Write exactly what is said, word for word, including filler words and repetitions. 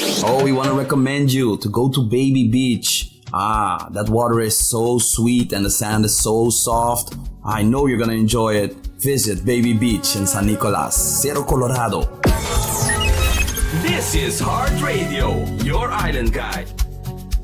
Oh, we want to recommend you to go to Baby Beach. Ah, that water is so sweet and the sand is so soft. I know you're gonna enjoy it. Visit Baby Beach in San Nicolas, Cerro Colorado. This is Heart Radio, your island guide.